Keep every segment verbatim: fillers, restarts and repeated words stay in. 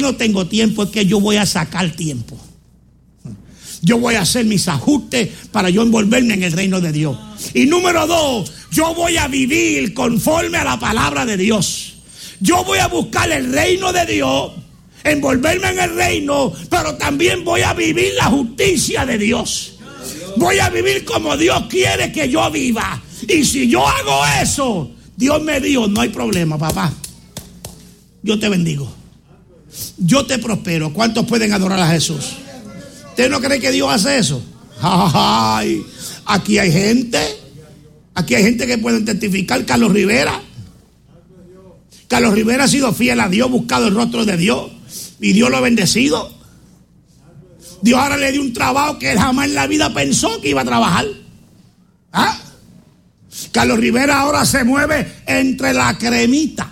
no tengo tiempo, es que yo voy a sacar tiempo. Yo voy a hacer mis ajustes para yo envolverme en el reino de Dios. Y número dos, yo voy a vivir conforme a la palabra de Dios. Yo voy a buscar el reino de Dios, envolverme en el reino, pero también voy a vivir la justicia de Dios. Voy a vivir como Dios quiere que yo viva. Y si yo hago eso, Dios me dijo, no hay problema, papá. Yo te bendigo. Yo te prospero. ¿Cuántos pueden adorar a Jesús? ¿Usted no cree que Dios hace eso? Ay, aquí hay gente. Aquí hay gente que puede testificar. Carlos Rivera. Carlos Rivera ha sido fiel a Dios, buscado el rostro de Dios. Y Dios lo ha bendecido. Dios ahora le dio un trabajo que él jamás en la vida pensó que iba a trabajar. ¿Ah? Carlos Rivera ahora se mueve entre la cremita.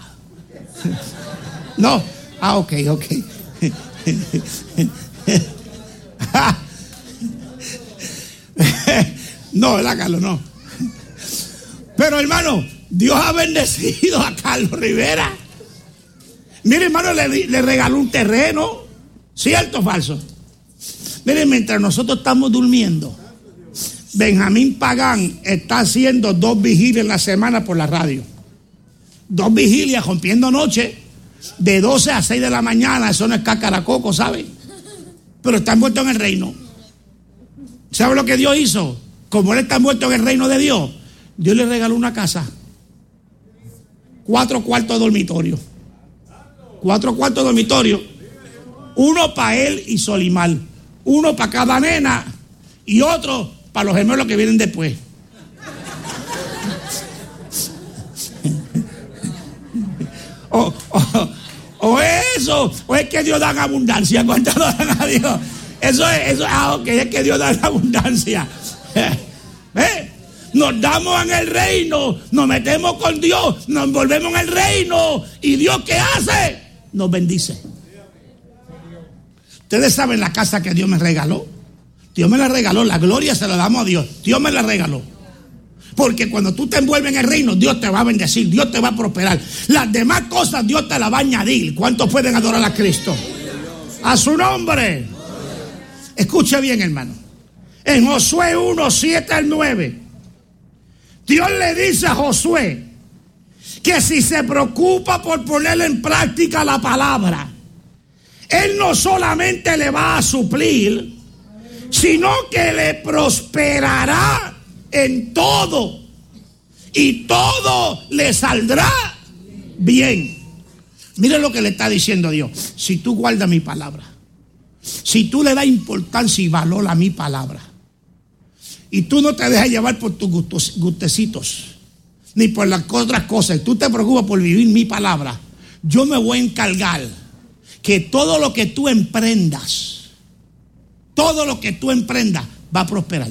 No. Ah, ok, ok. No, ¿verdad, Carlos? No. Pero, hermano, Dios ha bendecido a Carlos Rivera. Mire, hermano, le, le regaló un terreno. ¿Cierto o falso? Mire, mientras nosotros estamos durmiendo, Benjamín Pagán está haciendo dos vigilias en la semana por la radio. Dos vigilias rompiendo noche, de doce a seis de la mañana. Eso no es cacaracoco, ¿sabe? Pero está envuelto en el reino. ¿Sabe lo que Dios hizo? Como él está envuelto en el reino de Dios, Dios le regaló una casa. Cuatro cuartos de dormitorio. Cuatro cuartos de dormitorio. Uno para él y Solimar. Uno para cada nena y otro para los gemelos que vienen después. O, o, o eso, o es que Dios da en abundancia. ¿Cuánto dan a Dios? Eso es, eso, ah, ok, es que Dios da en abundancia. ¿Eh? Nos damos en el reino, nos metemos con Dios, nos envolvemos en el reino. ¿Y Dios qué hace? Nos bendice. Ustedes saben la casa que Dios me regaló. Dios me la regaló, la gloria se la damos a Dios. Dios me la regaló. Porque cuando tú te envuelves en el reino, Dios te va a bendecir, Dios te va a prosperar. Las demás cosas Dios te las va a añadir. ¿Cuántos pueden adorar a Cristo? A su nombre. Escuche bien, hermano. En Josué uno, siete al nueve, Dios le dice a Josué que si se preocupa por poner en práctica la palabra, Él no solamente le va a suplir, sino que le prosperará en todo, y todo le saldrá bien. Mire lo que le está diciendo Dios. Si tú guardas mi palabra, si tú le das importancia y valor a mi palabra, y tú no te dejas llevar por tus gustos, gustecitos, ni por las otras cosas, y tú te preocupas por vivir mi palabra, yo me voy a encargar que todo lo que tú emprendas, todo lo que tú emprendas va a prosperar.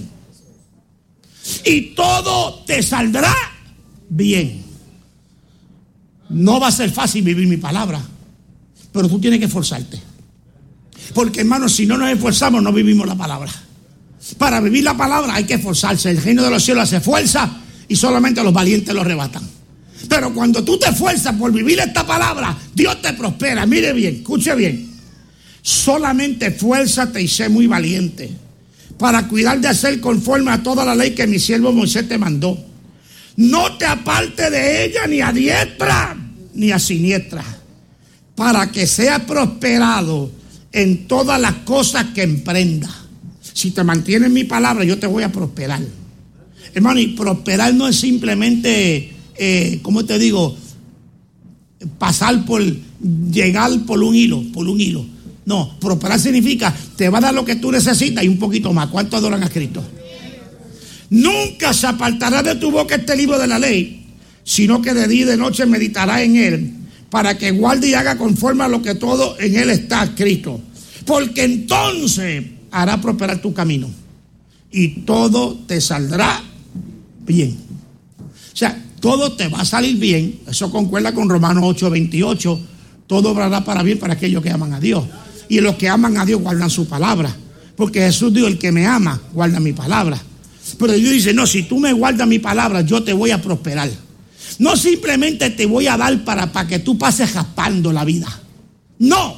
Y todo te saldrá bien. No va a ser fácil vivir mi palabra, pero tú tienes que esforzarte. Porque, hermano, si no nos esforzamos, no vivimos la palabra. Para vivir la palabra hay que esforzarse. El reino de los cielos hace fuerza y solamente los valientes lo arrebatan. Pero cuando tú te esfuerzas por vivir esta palabra, Dios te prospera. Mire bien, escuche bien. Solamente esfuérzate y sé muy valiente para cuidar de hacer conforme a toda la ley que mi siervo Moisés te mandó. No te apartes de ella ni a diestra ni a siniestra, para que seas prosperado en todas las cosas que emprendas. Si te mantienes en mi palabra, yo te voy a prosperar. Hermano, y prosperar no es simplemente, eh, ¿cómo te digo? Pasar por, llegar por un hilo, por un hilo. No, prosperar significa, te va a dar lo que tú necesitas y un poquito más. ¿Cuánto adoran a Cristo? Nunca se apartará de tu boca este libro de la ley, sino que de día y de noche meditará en él, para que guarde y haga conforme a lo que todo en él está escrito. Porque entonces hará prosperar tu camino y todo te saldrá bien. O sea, todo te va a salir bien. Eso concuerda con Romanos ocho veintiocho. Todo obrará para bien para aquellos que aman a Dios. Y los que aman a Dios guardan su palabra. Porque Jesús dijo, el que me ama, guarda mi palabra. Pero Dios dice, no, si tú me guardas mi palabra, yo te voy a prosperar. No simplemente te voy a dar para, para que tú pases raspando la vida. No,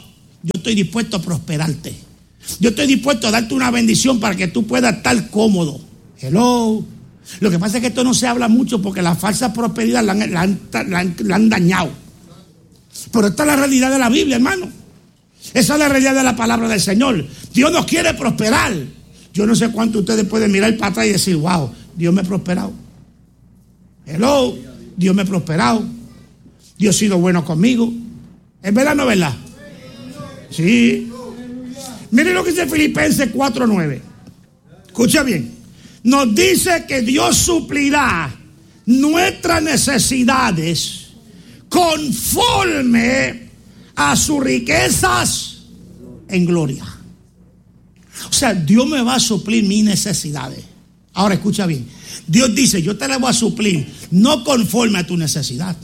yo estoy dispuesto a prosperarte. Yo estoy dispuesto a darte una bendición para que tú puedas estar cómodo. Hello. Lo que pasa es que esto no se habla mucho porque la falsa prosperidad la han, la han, la han, la han dañado. Pero esta es la realidad de la Biblia, hermano. Esa es la realidad de la palabra del Señor. Dios nos quiere prosperar. Yo no sé cuánto ustedes pueden mirar para atrás y decir, wow, Dios me ha prosperado. Hello, Dios me ha prosperado. Dios ha sido bueno conmigo. ¿Es verdad o no es verdad? Sí. Miren lo que dice Filipenses cuatro nueve. Escucha bien. Nos dice que Dios suplirá nuestras necesidades conforme a sus riquezas en gloria. O sea, Dios me va a suplir mis necesidades. Ahora escucha bien. Dios dice, yo te las voy a suplir no conforme a tu necesidad.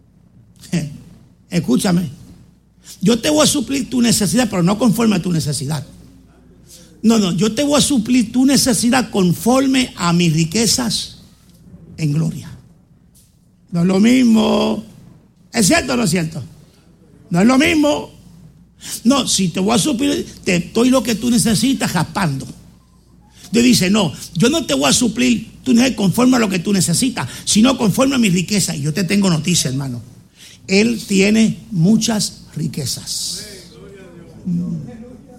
Escúchame. Yo te voy a suplir tu necesidad, pero no conforme a tu necesidad. No, no, yo te voy a suplir tu necesidad conforme a mis riquezas en gloria. No es lo mismo. ¿Es cierto o no es cierto? No es lo mismo. No, si te voy a suplir, te doy lo que tú necesitas raspando. Dios dice, no, yo no te voy a suplir tu necesidad conforme a lo que tú necesitas, sino conforme a mis riquezas. Y yo te tengo noticia, hermano. Él tiene muchas riquezas. Mm.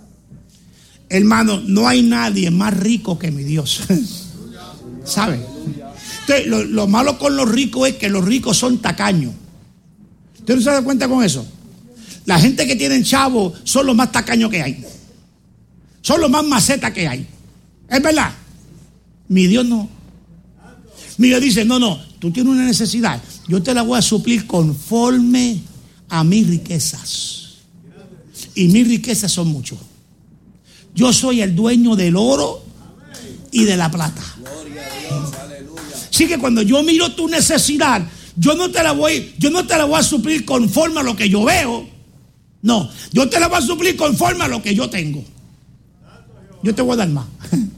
Hermano, no hay nadie más rico que mi Dios. ¿Sabe? Entonces, lo, lo malo con los ricos es que los ricos son tacaños. ¿Usted no se da cuenta con eso? La gente que tienen chavo son los más tacaños que hay. Son los más macetas que hay. ¿Es verdad? Mi Dios no. Mi Dios dice, no, no, tú tienes una necesidad. Yo te la voy a suplir conforme a mis riquezas. Y mis riquezas son muchos. Yo soy el dueño del oro y de la plata. Así que cuando yo miro tu necesidad, yo no te la voy, yo no te la voy a suplir conforme a lo que yo veo. No, yo te la voy a suplir conforme a lo que yo tengo. Yo te voy a dar más.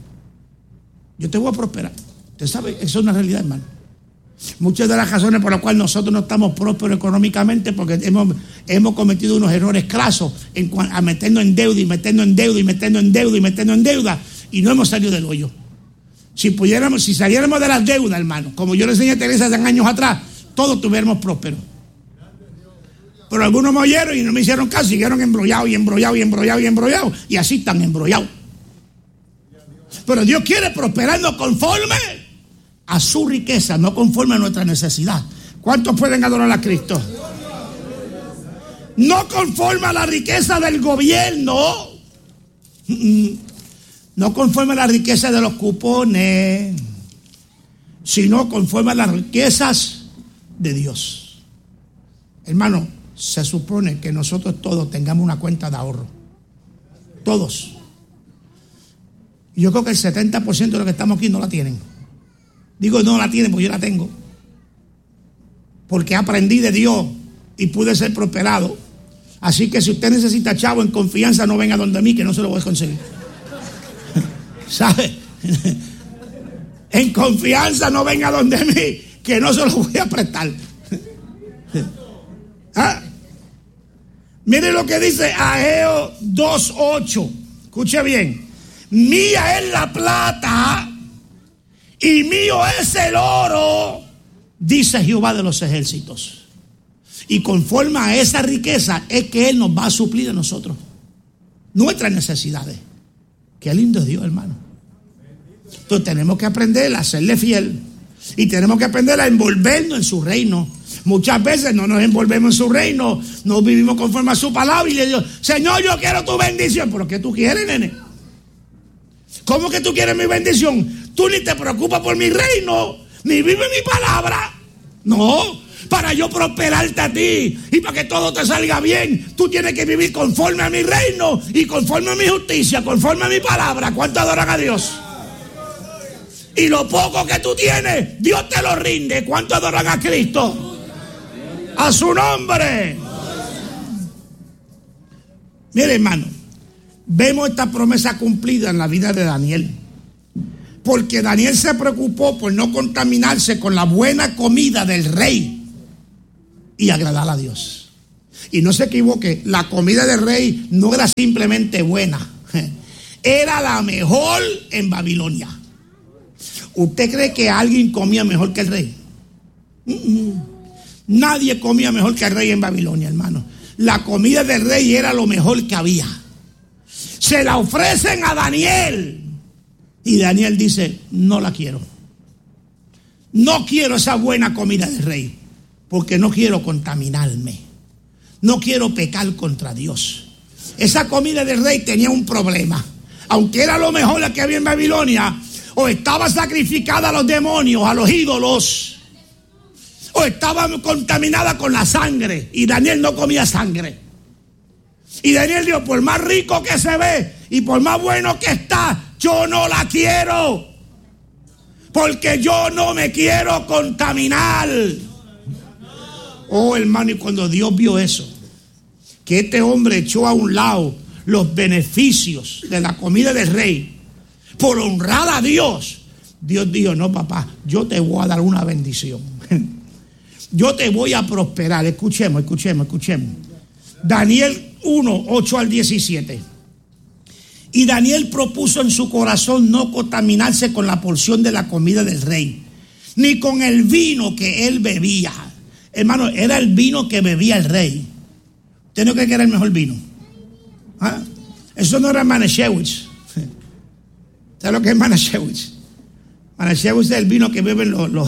Yo te voy a prosperar. Usted sabe, eso es una realidad, hermano. Muchas de las razones por las cuales nosotros no estamos prósperos económicamente porque hemos, hemos cometido unos errores crasos en, a meternos en deuda y meternos en deuda y meternos en deuda y meternos en deuda y no hemos salido del hoyo. Si pudiéramos, si saliéramos de las deudas, hermano, como yo le enseñé a Teresa hace años atrás, todos tuviéramos prósperos. Pero algunos me oyeron y no me hicieron caso, siguieron embrollados y embrollados y embrollados y embrollados y así están embrollados. Pero Dios quiere prosperarnos conforme a su riqueza, no conforme a nuestra necesidad. ¿Cuántos pueden adorar a Cristo? No conforme a la riqueza del gobierno, no conforme a la riqueza de los cupones, sino conforme a las riquezas de Dios. Hermano, se supone que nosotros todos tengamos una cuenta de ahorro. Todos. Yo creo que el setenta por ciento de los que estamos aquí no la tienen. Digo, no la tienen porque yo la tengo. Porque aprendí de Dios y pude ser prosperado. Así que si usted necesita chavo en confianza, no venga donde mí, que no se lo voy a conseguir. ¿Sabe? En confianza no venga donde mí, que no se lo voy a prestar. ¿Ah? Mire lo que dice Ageo dos ocho. Escuche bien. Mía es la plata y mío es el oro, dice Jehová de los ejércitos. Y conforme a esa riqueza es que Él nos va a suplir a nosotros nuestras necesidades. Qué lindo es Dios, hermano. Entonces tenemos que aprender a serle fiel y tenemos que aprender a envolvernos en su reino. Muchas veces no nos envolvemos en su reino, no vivimos conforme a su palabra y le digo, Señor, yo quiero tu bendición. ¿Pero qué tú quieres, nene? ¿Cómo que tú quieres mi bendición? Tú ni te preocupas por mi reino, ni vives mi palabra. No, para yo prosperarte a ti y para que todo te salga bien, tú tienes que vivir conforme a mi reino y conforme a mi justicia, conforme a mi palabra. ¿Cuánto adoran a Dios? Y lo poco que tú tienes, Dios te lo rinde. ¿Cuánto adoran a Cristo? A su nombre. Mire, hermano, vemos esta promesa cumplida en la vida de Daniel. Porque Daniel se preocupó por no contaminarse con la buena comida del rey y agradar a Dios. Y no se equivoque, la comida del rey no era simplemente buena, era la mejor en Babilonia. ¿Usted cree que alguien comía mejor que el rey? Mm-mm. Nadie comía mejor que el rey en Babilonia, hermano. La comida del rey era lo mejor que había. Se la ofrecen a Daniel y Daniel dice: no la quiero. No quiero esa buena comida del rey, porque no quiero contaminarme. No quiero pecar contra Dios. Esa comida del rey tenía un problema. Aunque era lo mejor la que había en Babilonia, o estaba sacrificada a los demonios, a los ídolos, o estaba contaminada con la sangre. Y Daniel no comía sangre. Y Daniel dijo: por más rico que se ve y por más bueno que está, yo no la quiero, porque yo no me quiero contaminar. Oh, hermano, y cuando Dios vio eso, que este hombre echó a un lado los beneficios de la comida del rey por honrar a Dios, Dios dijo: no, papá, yo te voy a dar una bendición. Yo te voy a prosperar. Escuchemos, escuchemos, escuchemos. Daniel uno, ocho al diecisiete. Y Daniel propuso en su corazón no contaminarse con la porción de la comida del rey, ni con el vino que él bebía. Hermano, era el vino que bebía el rey. ¿Usted no cree que era el mejor vino? ¿Ah? Eso no era Manischewitz. ¿Sabe lo que es Manischewitz? Manischewitz es el vino que beben los, los,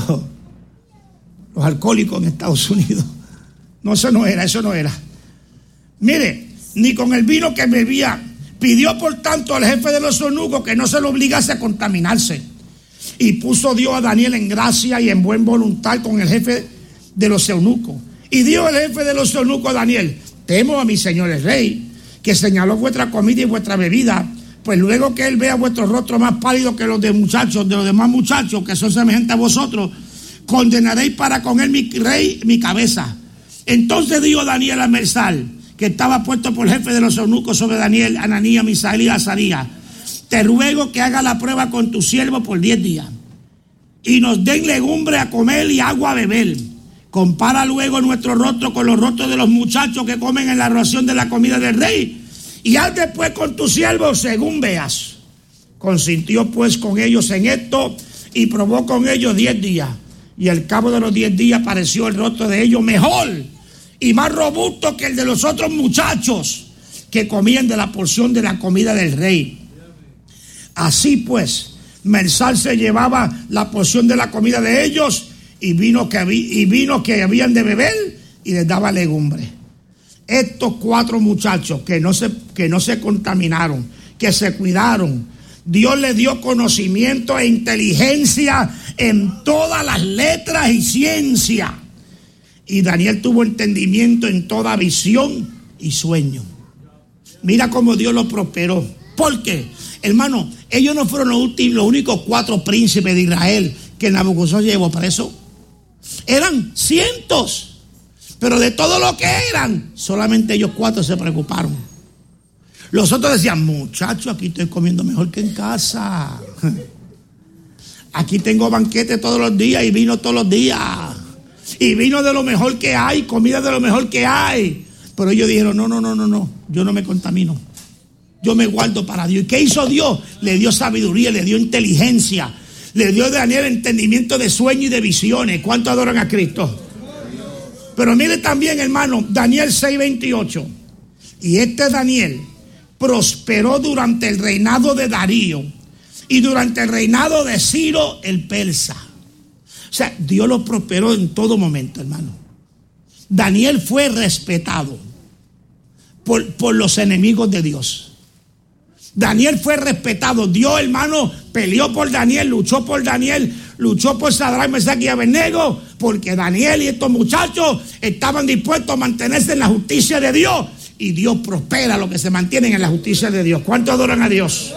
los alcohólicos en Estados Unidos. No, eso no era, eso no era. Mire, ni con el vino que bebía. Pidió por tanto al jefe de los eunucos que no se lo obligase a contaminarse. Y puso Dios a Daniel en gracia y en buen voluntad con el jefe de los eunucos. Y dijo el jefe de los eunucos a Daniel: temo a mi señor el rey, que señaló vuestra comida y vuestra bebida, pues luego que él vea vuestros rostros más pálidos que los de muchachos, de los demás muchachos que son semejantes a vosotros, condenaréis para con él, mi rey, mi cabeza. Entonces dijo Daniel a Mersal, que estaba puesto por jefe de los eunucos sobre Daniel, Ananías, Misael y Azarías: te ruego que haga la prueba con tu siervo por diez días y nos den legumbre a comer y agua a beber. Compara luego nuestro rostro con los rostros de los muchachos que comen en la ración de la comida del rey, y haz después con tu siervo según veas. Consintió pues con ellos en esto y probó con ellos diez días, y al cabo de los diez días pareció el rostro de ellos mejor y más robusto que el de los otros muchachos que comían de la porción de la comida del rey. Así pues, Mersal se llevaba la porción de la comida de ellos y vino que, y vino que habían de beber, y les daba legumbre. Estos cuatro muchachos que no se, que no se contaminaron, que se cuidaron, Dios les dio conocimiento e inteligencia en todas las letras y ciencia. Y Daniel tuvo entendimiento en toda visión y sueño. Mira cómo Dios lo prosperó. ¿Por qué? Hermano, ellos no fueron los, últimos, los únicos cuatro príncipes de Israel que Nabucodonosor llevó preso. Eran cientos. Pero de todo lo que eran, solamente ellos cuatro se preocuparon. Los otros decían: muchachos, aquí estoy comiendo mejor que en casa. Aquí tengo banquete todos los días y vino todos los días. Y vino de lo mejor que hay, comida de lo mejor que hay. Pero ellos dijeron: no, no, no, no, no, yo no me contamino. Yo me guardo para Dios. ¿Y qué hizo Dios? Le dio sabiduría, le dio inteligencia. Le dio a Daniel entendimiento de sueño y de visiones. ¿Cuánto adoran a Cristo? Pero mire también, hermano, Daniel seis veintiocho. Y este Daniel prosperó durante el reinado de Darío y durante el reinado de Ciro el persa. O sea, Dios lo prosperó en todo momento, hermano. Daniel fue respetado por, por los enemigos de Dios. Daniel fue respetado. Dios, hermano, peleó por Daniel, luchó por Daniel, luchó por Sadrach, Mesach y Abednego, porque Daniel y estos muchachos estaban dispuestos a mantenerse en la justicia de Dios. Y Dios prospera a los que se mantienen en la justicia de Dios. ¿Cuánto adoran a Dios?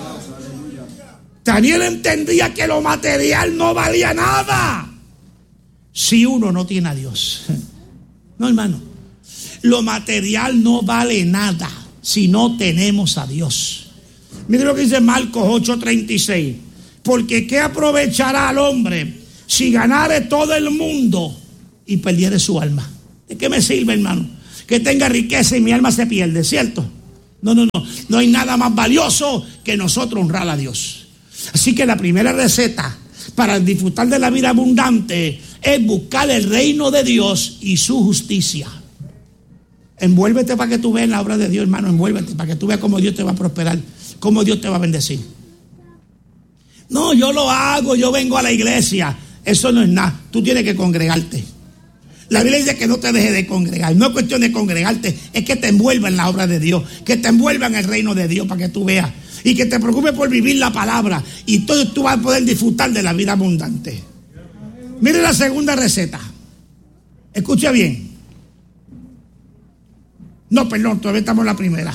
Daniel entendía que lo material no valía nada si uno no tiene a Dios. No, hermano. Lo material no vale nada si no tenemos a Dios. Mire lo que dice Marcos ocho treinta y seis. Porque ¿qué aprovechará al hombre si ganare todo el mundo y perdiere su alma? ¿De qué me sirve, hermano, que tenga riqueza y mi alma se pierde, ¿cierto? No, no, no. No hay nada más valioso que nosotros honrar a Dios. Así que la primera receta para disfrutar de la vida abundante es buscar el reino de Dios y su justicia. Envuélvete para que tú veas la obra de Dios, hermano. Envuélvete para que tú veas cómo Dios te va a prosperar, cómo Dios te va a bendecir. No, yo lo hago, yo vengo a la iglesia. Eso no es nada. Tú tienes que congregarte. La Biblia dice que no te dejes de congregar. No es cuestión de congregarte, es que te envuelva en la obra de Dios, que te envuelva en el reino de Dios para que tú veas. Y que te preocupes por vivir la palabra. Y entonces tú vas a poder disfrutar de la vida abundante. Mire la segunda receta. Escuche bien. No, perdón, todavía estamos en la primera.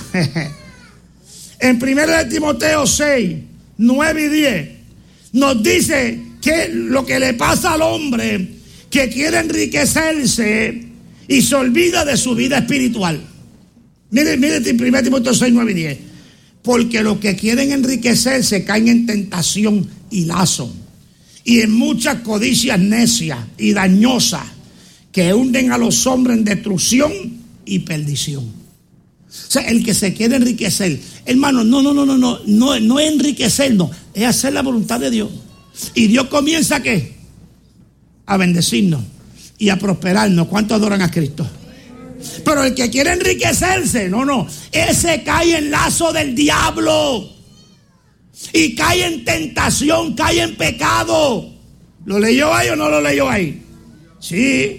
En primera de Timoteo seis, nueve y diez nos dice que lo que le pasa al hombre que quiere enriquecerse y se olvida de su vida espiritual. Mire, mire primera de Timoteo seis, nueve y diez. Porque los que quieren enriquecerse caen en tentación y lazo y en muchas codicias necias y dañosas que hunden a los hombres en destrucción y perdición. O sea, el que se quiere enriquecer, hermano, no, no, no, no, no, no, no es enriquecernos, es hacer la voluntad de Dios. Y Dios comienza, ¿qué? A bendecirnos y a prosperarnos. ¿Cuántos adoran a Cristo? Pero el que quiere enriquecerse, no, no, ese cae en lazo del diablo y cae en tentación, cae en pecado. ¿Lo leyó ahí o no lo leyó ahí? Sí.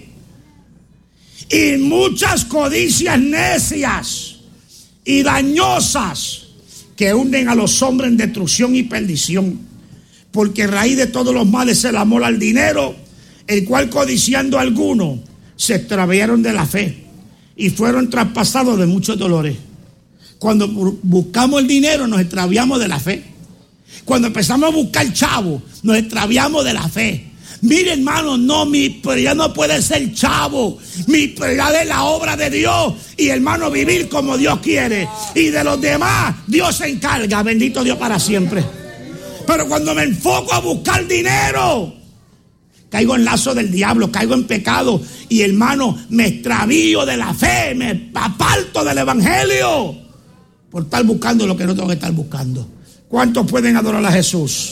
Y muchas codicias necias y dañosas que hunden a los hombres en destrucción y perdición, porque raíz de todos los males es el amor al dinero, el cual codiciando a algunos se extraviaron de la fe y fueron traspasados de muchos dolores. Cuando buscamos el dinero nos extraviamos de la fe. Cuando empezamos a buscar chavo nos extraviamos de la fe. Mire, hermano, no, mi prioridad no puede ser chavo. Mi prioridad es la obra de Dios. Y, hermano, vivir como Dios quiere. Y de los demás, Dios se encarga. Bendito Dios para siempre. Pero cuando me enfoco a buscar dinero, caigo en lazo del diablo, caigo en pecado. Y, hermano, me extravío de la fe. Me aparto del evangelio por estar buscando lo que no tengo que estar buscando. ¿Cuántos pueden adorar a Jesús?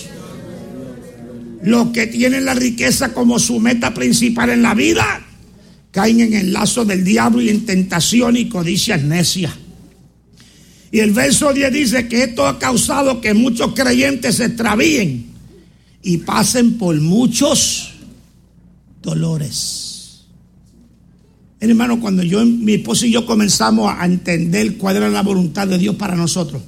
Los que tienen la riqueza como su meta principal en la vida caen en el lazo del diablo y en tentación y codicias necias. Y el verso diez dice que esto ha causado que muchos creyentes se extravíen y pasen por muchos dolores. Hermano, cuando yo, mi esposo y yo comenzamos a entender cuál era la voluntad de Dios para nosotros,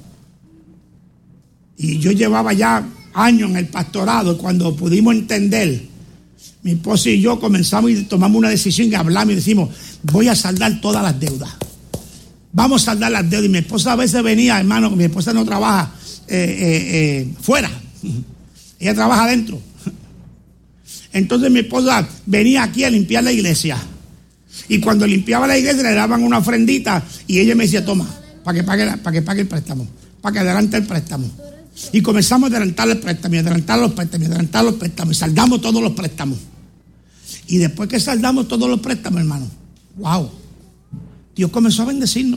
y yo llevaba ya años en el pastorado, y cuando pudimos entender, mi esposa y yo comenzamos y tomamos una decisión y hablamos y decimos, voy a saldar todas las deudas, vamos a saldar las deudas. Y mi esposa a veces venía, hermano, mi esposa no trabaja eh, eh, eh, fuera, ella trabaja adentro. Entonces mi esposa venía aquí a limpiar la iglesia, y cuando limpiaba la iglesia le daban una ofrendita y ella me decía, toma, para que pague, para que pague el préstamo, para que adelante el préstamo. Y comenzamos a adelantar el préstamo, y adelantar los préstamos, y adelantar los préstamos, y saldamos todos los préstamos. Y después que saldamos todos los préstamos, hermano, wow, Dios comenzó a bendecirnos.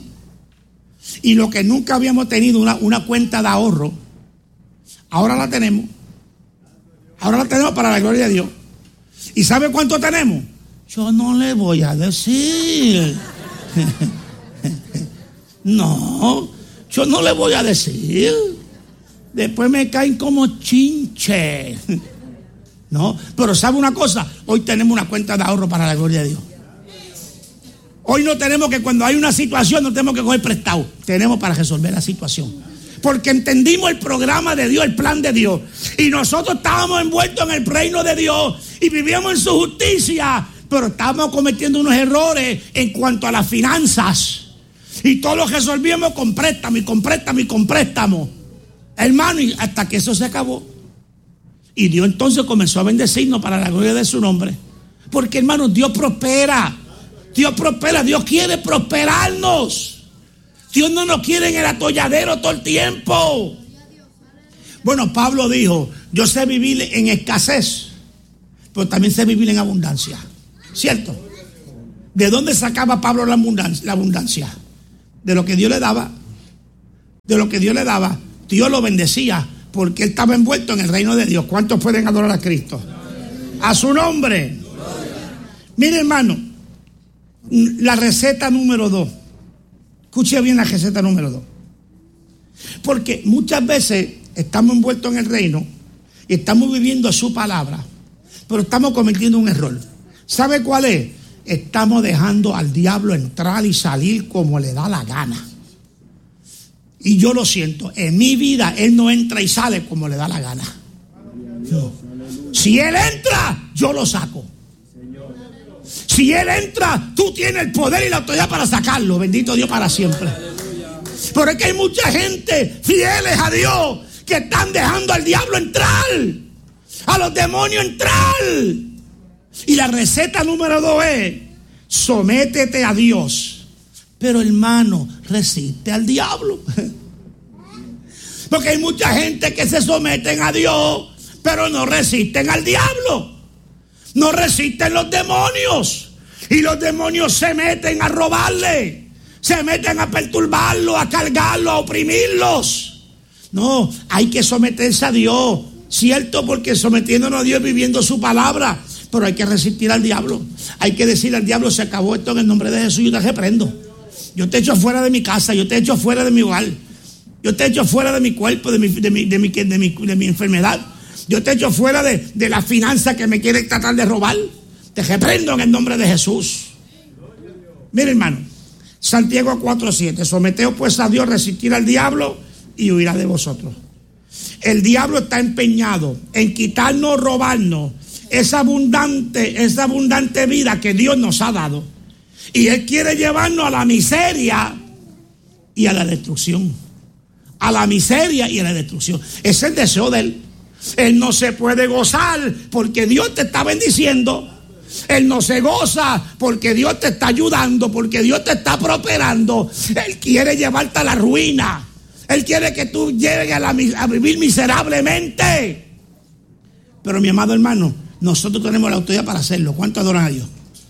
Y lo que nunca habíamos tenido, una, una cuenta de ahorro, ahora la tenemos. Ahora la tenemos para la gloria de Dios. ¿Y sabe cuánto tenemos? Yo no le voy a decir. No, yo no le voy a decir. Después me caen como chinche. No, pero ¿sabe una cosa? Hoy tenemos una cuenta de ahorro para la gloria de Dios. Hoy no tenemos que, cuando hay una situación, no tenemos que coger prestado. Tenemos para resolver la situación. Porque entendimos el programa de Dios, el plan de Dios. Y nosotros estábamos envueltos en el reino de Dios y vivíamos en su justicia. Pero estábamos cometiendo unos errores en cuanto a las finanzas. Y todos los resolvíamos con préstamo y con préstamo y con préstamo. Hermano, y hasta que eso se acabó. Y Dios entonces comenzó a bendecirnos para la gloria de su nombre. Porque, hermano, Dios prospera. Dios prospera, Dios quiere prosperarnos. Dios no nos quiere en el atolladero todo el tiempo. Bueno, Pablo dijo, yo sé vivir en escasez, pero también sé vivir en abundancia. ¿Cierto? ¿De dónde sacaba Pablo la abundancia? La abundancia? De lo que Dios le daba. De lo que Dios le daba. Dios lo bendecía porque él estaba envuelto en el reino de Dios. ¿Cuántos pueden adorar a Cristo? A su nombre. Mire, hermano, la receta número dos. Escuche bien la receta número dos. Porque muchas veces estamos envueltos en el reino y estamos viviendo su palabra, pero estamos cometiendo un error. ¿Sabe cuál es? Estamos dejando al diablo entrar y salir como le da la gana. Y yo lo siento, en mi vida él no entra y sale como le da la gana. No. Si él entra, yo lo saco. Si él entra, tú tienes el poder y la autoridad para sacarlo. Bendito Dios para siempre. Pero es que hay mucha gente fieles a Dios que están dejando al diablo entrar, a los demonios entrar. Y la receta número dos es: sométete a Dios. Pero hermano, resiste al diablo. Porque hay mucha gente que se someten a Dios, pero no resisten al diablo. No resisten los demonios. Y los demonios se meten a robarle, se meten a perturbarlo, a cargarlo, a oprimirlos. No, hay que someterse a Dios. Cierto, porque sometiéndonos a Dios, viviendo su palabra. Pero hay que resistir al diablo. Hay que decirle al diablo: se acabó esto en el nombre de Jesús, yo te reprendo. Yo te echo fuera de mi casa, yo te echo fuera de mi hogar. Yo te echo fuera de mi cuerpo, de mi, de mi, de mi, de mi, de mi enfermedad. Yo te echo fuera de, de la finanza que me quiere tratar de robar. Te reprendo en el nombre de Jesús. Mire, hermano, Santiago cuatro siete: someteos pues a Dios, resistir al diablo y huirá de vosotros. El diablo está empeñado en quitarnos, robarnos esa abundante, esa abundante vida que Dios nos ha dado. Y él quiere llevarnos a la miseria y a la destrucción. A la miseria y a la destrucción. Es el deseo de él. Él no se puede gozar porque Dios te está bendiciendo. Él no se goza porque Dios te está ayudando, porque Dios te está prosperando. Él quiere llevarte a la ruina. Él quiere que tú llegues a, la, a vivir miserablemente. Pero mi amado hermano, nosotros tenemos la autoridad para hacerlo. ¿Cuánto adoran a Dios?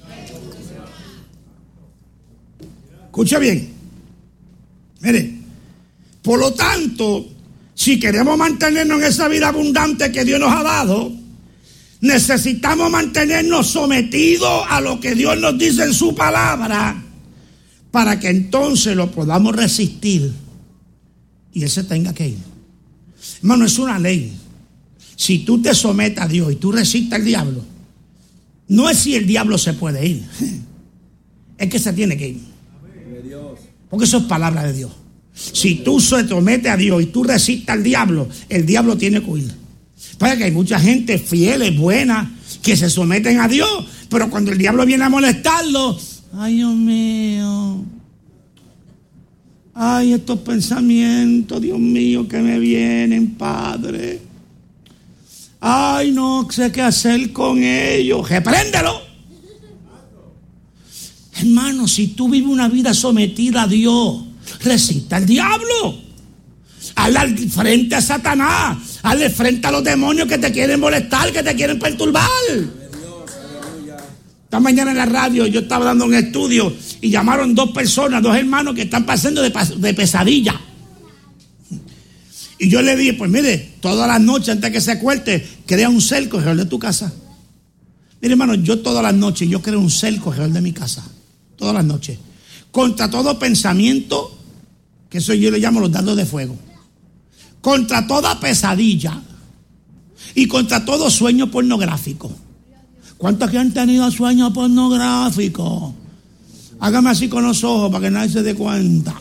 Escucha bien. Mire, por lo tanto, si queremos mantenernos en esa vida abundante que Dios nos ha dado, necesitamos mantenernos sometidos a lo que Dios nos dice en su palabra, para que entonces lo podamos resistir y Él se tenga que ir. Hermano, es una ley. Si tú te sometes a Dios y tú resistes al diablo, no es si el diablo se puede ir, es que se tiene que ir. Porque eso es palabra de Dios. Si tú se sometes a Dios y tú resistes al diablo, el diablo tiene que huir. Para que hay mucha gente fiel, buena, que se someten a Dios, pero cuando el diablo viene a molestarlo, ay, Dios mío, ay, estos pensamientos, Dios mío, que me vienen, Padre, ay, no sé qué hacer con ellos. Repréndelo. Hermano, si tú vives una vida sometida a Dios, resista al diablo. Hazle frente a Satanás. Hazle frente a los demonios que te quieren molestar, que te quieren perturbar. Esta mañana en la radio yo estaba dando un estudio y llamaron dos personas, dos hermanos que están pasando de, de pesadilla. Y yo le dije: pues mire, todas las noches antes que se acueste, crea un cerco alrededor de tu casa. Mire, hermano, yo todas las noches yo creo un cerco alrededor de mi casa. Todas las noches. Contra todo pensamiento, que eso yo le llamo los dardos de fuego. Contra toda pesadilla. Y contra todo sueño pornográfico. ¿Cuántos que han tenido sueños pornográficos? Hágame así con los ojos para que nadie se dé cuenta.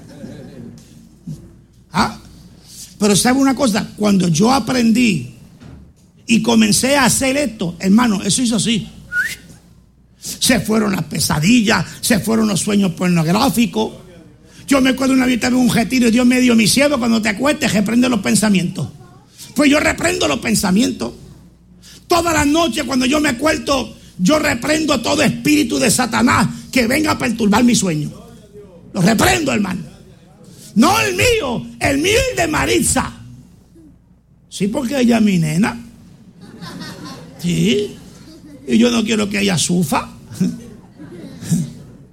¿Ah? Pero ¿sabe una cosa? Cuando yo aprendí y comencé a hacer esto, hermano, eso hizo así. Se fueron las pesadillas, se fueron los sueños pornográficos. Yo me acuerdo una vez en un retiro y Dios me dio: mi siervo, cuando te acuestes, reprende los pensamientos. Pues yo reprendo los pensamientos. Todas las noches cuando yo me acuesto, yo reprendo todo espíritu de Satanás que venga a perturbar mi sueño. Lo reprendo, hermano. No el mío, el mío es el de Maritza. Sí, porque ella es mi nena. Sí. Y yo no quiero que ella sufra.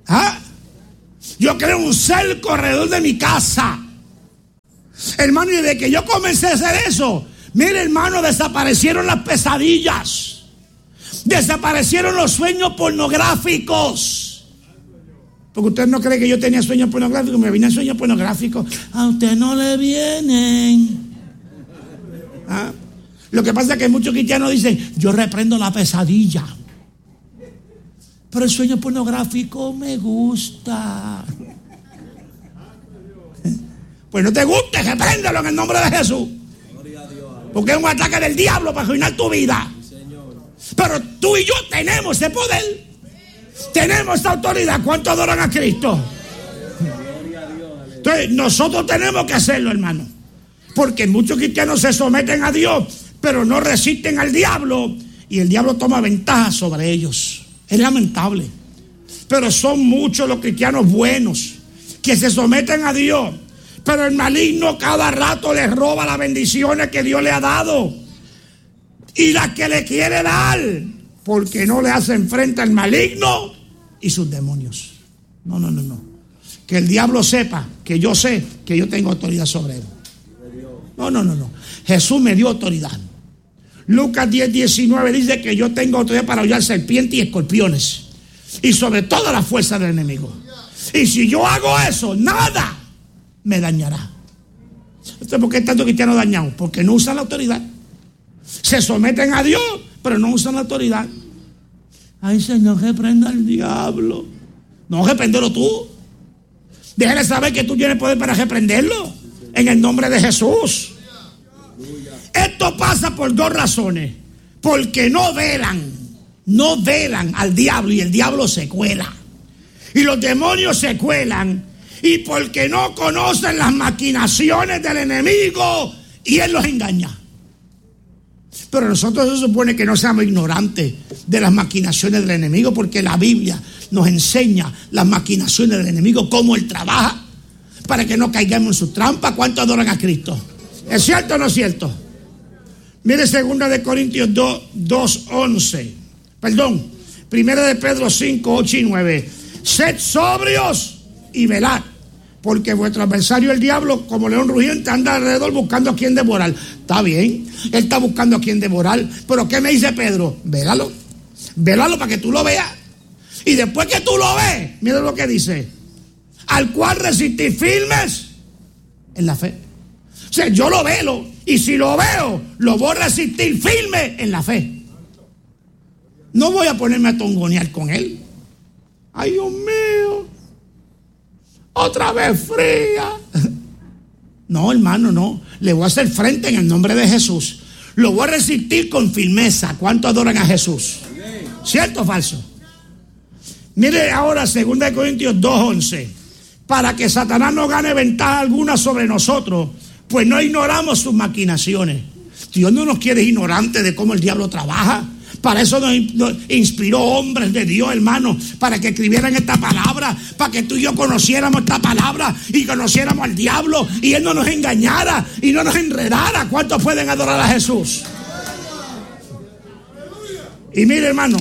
¿Ah? Yo creo un cerco alrededor de mi casa. Hermano, y desde que yo comencé a hacer eso, mire, hermano, desaparecieron las pesadillas. Desaparecieron los sueños pornográficos. Porque usted no cree que yo tenía sueños pornográficos. Me vienen sueños pornográficos. A usted no le vienen. ¿Ah? Lo que pasa es que muchos cristianos dicen: yo reprendo la pesadilla, pero el sueño pornográfico me gusta. Pues no te guste, repréndelo en el nombre de Jesús. Porque es un ataque del diablo para arruinar tu vida. Pero tú y yo tenemos ese poder. Tenemos esta autoridad. ¿Cuántos adoran a Cristo? Entonces nosotros tenemos que hacerlo, hermano. Porque muchos cristianos se someten a Dios, pero no resisten al diablo. Y el diablo toma ventaja sobre ellos. Es lamentable. Pero son muchos los cristianos buenos que se someten a Dios, pero el maligno cada rato les roba las bendiciones que Dios le ha dado y las que le quiere dar, porque no le hacen frente al maligno y sus demonios. No, no, no, no. Que el diablo sepa que yo sé que yo tengo autoridad sobre él. No, no, no, no. Jesús me dio autoridad. Lucas diez, diecinueve dice que yo tengo autoridad para hollar serpientes y escorpiones y sobre toda la fuerza del enemigo. Y si yo hago eso, nada me dañará. ¿Por qué tanto cristiano dañado? Porque no usan la autoridad. Se someten a Dios, pero no usan la autoridad. Ay, Señor, reprenda al diablo. No, repréndelo tú. Déjale saber que tú tienes poder para reprenderlo en el nombre de Jesús. Esto pasa por dos razones. Porque no velan, no velan al diablo y el diablo se cuela. Y los demonios se cuelan. Y porque no conocen las maquinaciones del enemigo y él los engaña. Pero nosotros se supone que no seamos ignorantes de las maquinaciones del enemigo, porque la Biblia nos enseña las maquinaciones del enemigo, cómo él trabaja, para que no caigamos en sus trampas. ¿Cuántos adoran a Cristo? ¿Es cierto o no es cierto? Mire segunda de Corintios dos, once. Perdón, primera de Pedro cinco, ocho y nueve. Sed sobrios y velad, porque vuestro adversario el diablo, como león rugiente, anda alrededor buscando a quien devorar. Está bien, él está buscando a quien devorar, pero ¿qué me dice Pedro? Vélalo, vélalo para que tú lo veas. Y después que tú lo ves, mira lo que dice: al cual resistir firmes en la fe. O sea, yo lo velo, y si lo veo, lo voy a resistir firme en la fe. No voy a ponerme a tongonear con él. Ay, Dios mío, otra vez fría. No, hermano, no. Le voy a hacer frente en el nombre de Jesús. Lo voy a resistir con firmeza. ¿Cuánto adoran a Jesús? ¿Cierto o falso? Mire ahora segunda de Corintios dos, once. Para que Satanás no gane ventaja alguna sobre nosotros, pues no ignoramos sus maquinaciones. Dios no nos quiere ignorantes de cómo el diablo trabaja. Para eso nos inspiró hombres de Dios, hermano, para que escribieran esta palabra, para que tú y yo conociéramos esta palabra y conociéramos al diablo y él no nos engañara y no nos enredara. ¿Cuántos pueden adorar a Jesús? Y mire, hermano,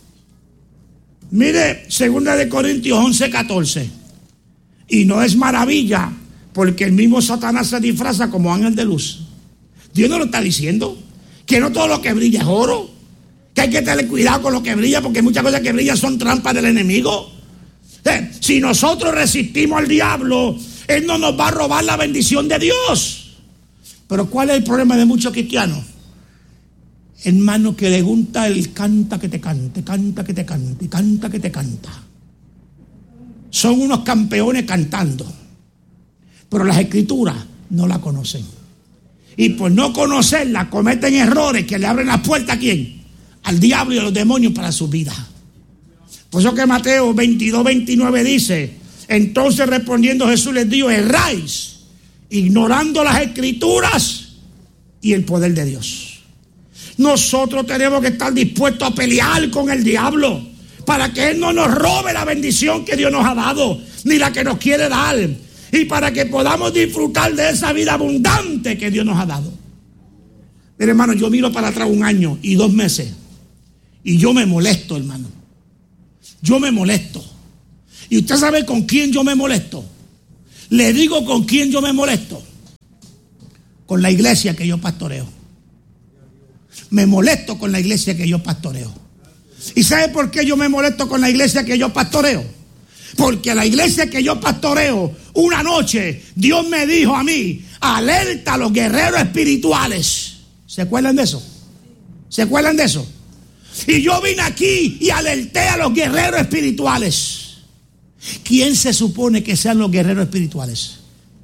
mire segunda de Corintios once, catorce. Y no es maravilla, porque el mismo Satanás se disfraza como ángel de luz. Dios no lo está diciendo, que no todo lo que brilla es oro, que hay que tener cuidado con lo que brilla, porque muchas cosas que brillan son trampas del enemigo. Eh, si nosotros resistimos al diablo, él no nos va a robar la bendición de Dios. Pero ¿cuál es el problema de muchos cristianos? Hermano, que le gusta el canta que te cante, canta que te cante, canta que te canta. Son unos campeones cantando, pero las escrituras no la conocen. Y por no conocerla cometen errores que le abren la puerta ¿a quién? Al diablo y a los demonios para su vida. Por eso que Mateo veintidós, veintinueve dice: entonces respondiendo Jesús les dijo: erráis, ignorando las escrituras y el poder de Dios. Nosotros tenemos que estar dispuestos a pelear con el diablo para que él no nos robe la bendición que Dios nos ha dado, ni la que nos quiere dar, y para que podamos disfrutar de esa vida abundante que Dios nos ha dado. Mire, hermano, yo miro para atrás un año y dos meses y yo me molesto, hermano. Yo me molesto. Y usted sabe con quién yo me molesto. Le digo con quién yo me molesto. Con la iglesia que yo pastoreo. Me molesto con la iglesia que yo pastoreo. ¿Y sabe por qué yo me molesto con la iglesia que yo pastoreo? Porque la iglesia que yo pastoreo, una noche Dios me dijo a mí: alerta a los guerreros espirituales. ¿Se acuerdan de eso? ¿Se acuerdan de eso? Y yo vine aquí y alerté a los guerreros espirituales. ¿Quién se supone que sean los guerreros espirituales?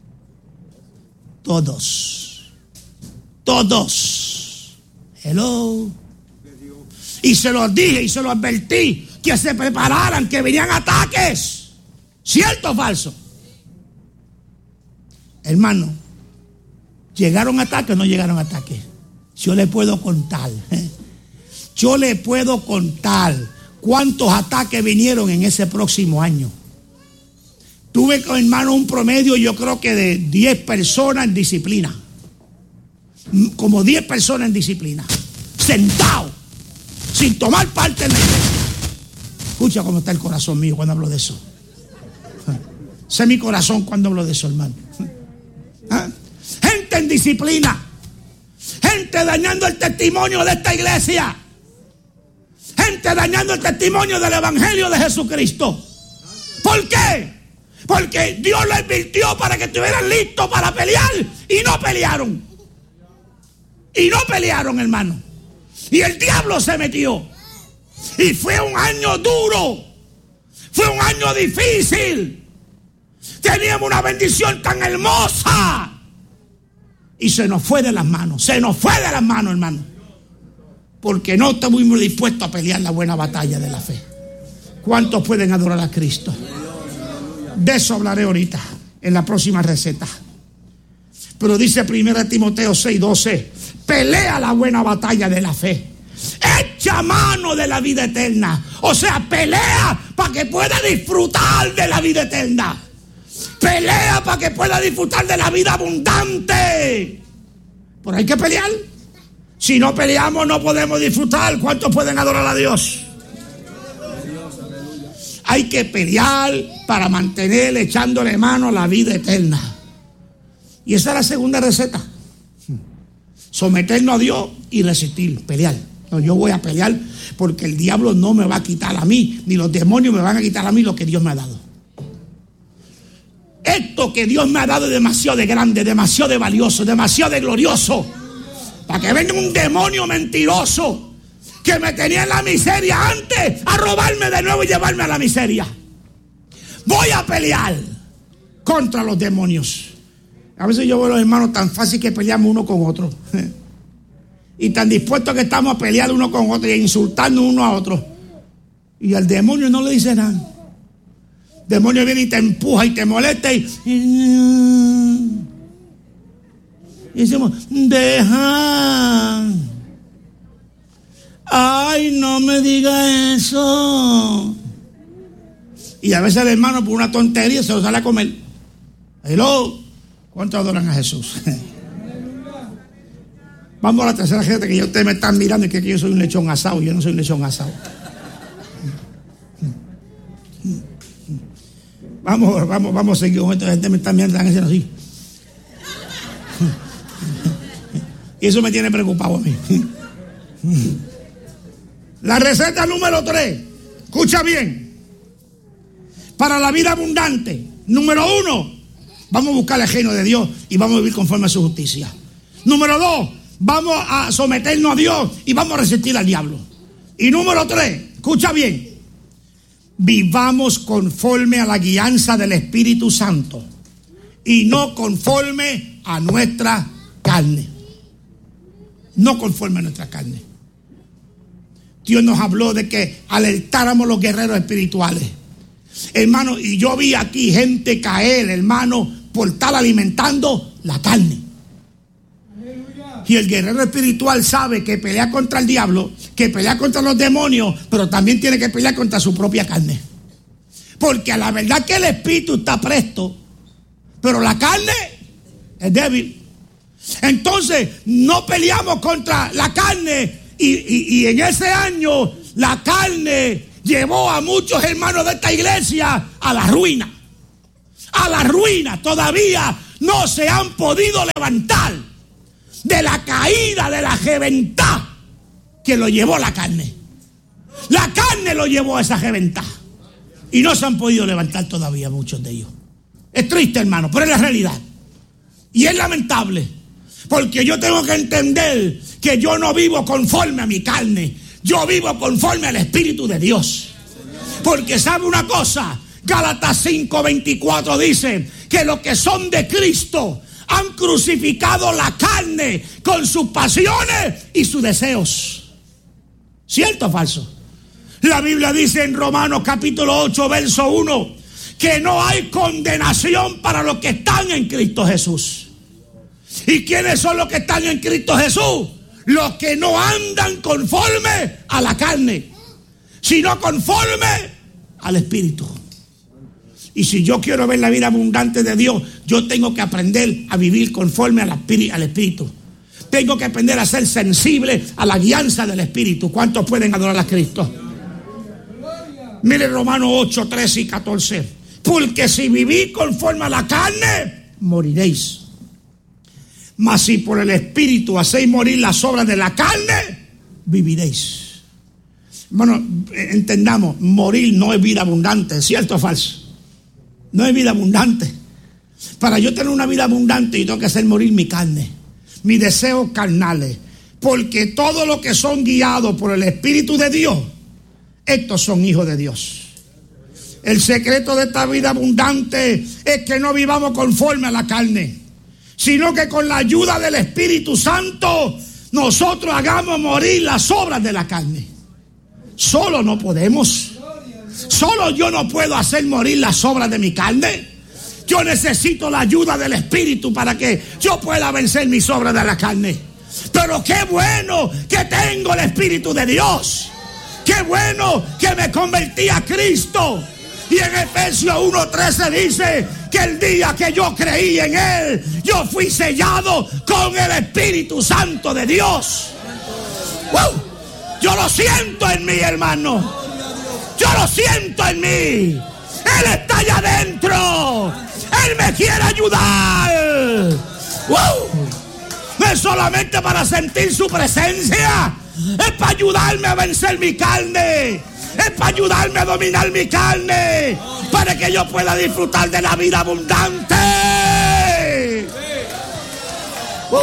Todos. Todos. Hello. Y se los dije y se los advertí que se prepararan, que venían ataques. ¿Cierto o falso? Hermano, ¿llegaron ataques o no llegaron ataques? Yo le puedo contar. ¿eh? Yo le puedo contar cuántos ataques vinieron en ese próximo año. Tuve, hermano, un promedio, yo creo que de diez personas en disciplina. Como diez personas en disciplina. Sentados, sin tomar parte en la iglesia. Escucha cómo está el corazón mío cuando hablo de eso. Sé mi corazón cuando hablo de eso, hermano. ¿Ah? Gente en disciplina. Gente dañando el testimonio de esta iglesia. Gente dañando el testimonio del evangelio de Jesucristo. ¿Por qué? Porque Dios lo advirtió para que estuvieran listos para pelear y no pelearon. Y no pelearon, hermano. Y el diablo se metió. Y fue un año duro. Fue un año difícil. Teníamos una bendición tan hermosa. Y se nos fue de las manos. Se nos fue de las manos, hermano. Porque no estuvimos dispuestos a pelear la buena batalla de la fe. ¿Cuántos pueden adorar a Cristo? De eso hablaré ahorita, en la próxima receta. Pero dice primera Timoteo seis doce: pelea la buena batalla de la fe. Echa mano de la vida eterna. O sea, pelea para que pueda disfrutar de la vida eterna. Pelea para que pueda disfrutar de la vida abundante. Pero hay que pelear. Si no peleamos no podemos disfrutar. ¿Cuántos pueden adorar a Dios? Hay que pelear para mantener echándole mano a la vida eterna. Y esa es la segunda receta. Someternos a Dios y resistir, pelear. No, yo voy a pelear porque el diablo no me va a quitar a mí, ni los demonios me van a quitar a mí lo que Dios me ha dado. Esto que Dios me ha dado es demasiado de grande, demasiado de valioso, demasiado de glorioso. Para que venga un demonio mentiroso que me tenía en la miseria antes a robarme de nuevo y llevarme a la miseria. Voy a pelear contra los demonios. A veces yo veo a los hermanos tan fácil que peleamos uno con otro. Y tan dispuestos que estamos a pelear uno con otro y a insultarnos uno a otro. Y al demonio no le dice nada. El demonio viene y te empuja y te molesta y... Y decimos, deja... Ay, no me diga eso. Y a veces el hermano por una tontería se lo sale a comer. Hello. ¿Cuántos adoran a Jesús? Vamos a la tercera gente que ya ustedes me están mirando y que yo soy un lechón asado. Yo no soy un lechón asado. Vamos, vamos, vamos a seguir con esto. La gente me está mirando y están haciendo así. Y eso me tiene preocupado a mí. La receta número tres, escucha bien, para la vida abundante. Número uno, vamos a buscar el reino de Dios y vamos a vivir conforme a su justicia. Número dos, vamos a someternos a Dios y vamos a resistir al diablo. Y número tres, escucha bien, vivamos conforme a la guianza del Espíritu Santo y no conforme a nuestra carne. No conforme a nuestra carne. Dios nos habló de que alertáramos a los guerreros espirituales. Hermano, y yo vi aquí gente caer, hermano, por estar alimentando la carne. Y el guerrero espiritual sabe que pelea contra el diablo, que pelea contra los demonios, pero también tiene que pelear contra su propia carne. Porque a la verdad que el espíritu está presto, pero la carne es débil. Entonces, no peleamos contra la carne. Y, y, y en ese año la carne llevó a muchos hermanos de esta iglesia a la ruina. A la ruina. Todavía no se han podido levantar de la caída, de la reventad que lo llevó la carne. La carne lo llevó a esa reventad. Y no se han podido levantar todavía muchos de ellos. Es triste, hermano, pero es la realidad. Y es lamentable. Porque yo tengo que entender que yo no vivo conforme a mi carne. Yo vivo conforme al Espíritu de Dios. Porque sabe una cosa, Gálatas cinco veinticuatro dice que los que son de Cristo han crucificado la carne con sus pasiones y sus deseos. ¿Cierto o falso? La Biblia dice en Romanos capítulo ocho verso uno que no hay condenación para los que están en Cristo Jesús. ¿Y quiénes son los que están en Cristo Jesús? Los que no andan conforme a la carne, sino conforme al Espíritu. Y si yo quiero ver la vida abundante de Dios, yo tengo que aprender a vivir conforme al Espíritu. Tengo que aprender a ser sensible a la guianza del Espíritu. ¿Cuántos pueden adorar a Cristo? Mire Romanos ocho, trece y catorce. Porque si vivís conforme a la carne, moriréis. Mas si por el Espíritu hacéis morir las obras de la carne, viviréis. Bueno, entendamos, morir no es vida abundante, ¿cierto o falso? No es vida abundante. Para yo tener una vida abundante, yo tengo que hacer morir mi carne, mis deseos carnales. Porque todos los que son guiados por el Espíritu de Dios, estos son hijos de Dios. El secreto de esta vida abundante es que no vivamos conforme a la carne, sino que con la ayuda del Espíritu Santo nosotros hagamos morir las obras de la carne. Solo no podemos. Solo yo no puedo hacer morir las obras de mi carne. Yo necesito la ayuda del Espíritu para que yo pueda vencer mis obras de la carne. Pero qué bueno que tengo el Espíritu de Dios. Qué bueno que me convertí a Cristo. Y en Efesios uno trece dice que el día que yo creí en Él, yo fui sellado con el Espíritu Santo de Dios. ¡Wow! Yo lo siento en mí, hermano. Yo lo siento en mí. Él está allá adentro. Él me quiere ayudar. ¡Wow! No es solamente para sentir su presencia. Es para ayudarme a vencer mi carne. Es para ayudarme a dominar mi carne, para que yo pueda disfrutar de la vida abundante. Uh.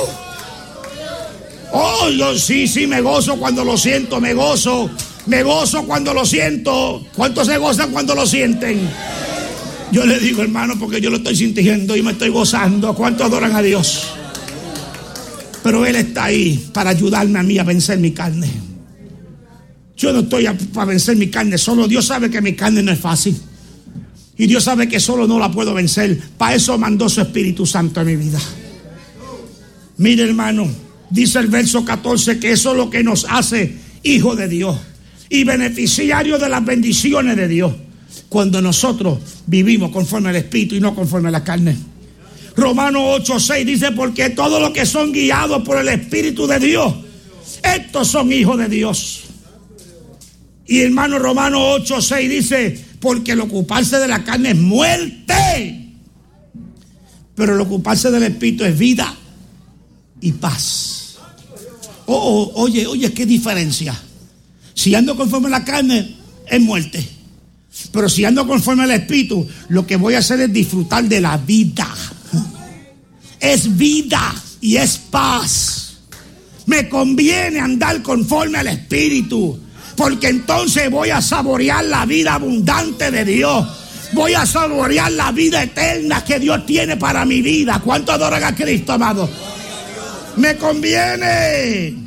Oh, yo sí, sí, me gozo cuando lo siento, me gozo. Me gozo cuando lo siento. ¿Cuántos se gozan cuando lo sienten? Yo le digo, hermano, porque yo lo estoy sintiendo y me estoy gozando. ¿Cuántos adoran a Dios? Pero Él está ahí para ayudarme a mí a vencer mi carne. Yo no estoy a, para vencer mi carne solo. Dios sabe que mi carne no es fácil. Y Dios sabe que solo no la puedo vencer. Para eso mandó su Espíritu Santo en mi vida. Mire, hermano, dice el verso catorce que eso es lo que nos hace hijos de Dios y beneficiarios de las bendiciones de Dios, cuando nosotros vivimos conforme al Espíritu y no conforme a la carne. Romanos ocho seis dice: porque todos los que son guiados por el Espíritu de Dios, estos son hijos de Dios. Y hermano, Romanos ocho seis dice: porque el ocuparse de la carne es muerte, pero el ocuparse del Espíritu es vida y paz. Oh, oh, oye, oye, qué diferencia. Si ando conforme a la carne es muerte, pero si ando conforme al Espíritu, lo que voy a hacer es disfrutar de la vida. Es vida y es paz. Me conviene andar conforme al Espíritu, porque entonces voy a saborear la vida abundante de Dios. Voy a saborear la vida eterna que Dios tiene para mi vida. ¿Cuánto adoran a Cristo, amado? Me conviene.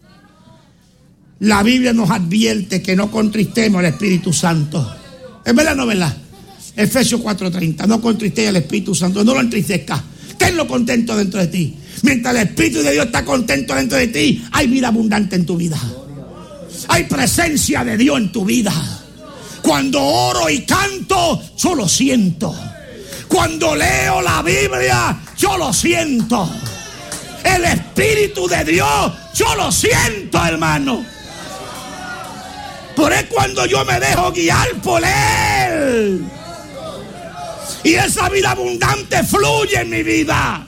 La Biblia nos advierte que no contristemos al Espíritu Santo. ¿Es verdad o no es verdad? Efesios cuatro treinta. No contristéis al Espíritu Santo. No lo entristezcas. Tenlo contento dentro de ti. Mientras el Espíritu de Dios está contento dentro de ti, hay vida abundante en tu vida. Hay presencia de Dios en tu vida. Cuando oro y canto, yo lo siento. Cuando leo la Biblia, yo lo siento. El Espíritu de Dios, yo lo siento, hermano. Pero es cuando yo me dejo guiar por Él. Y esa vida abundante fluye en mi vida.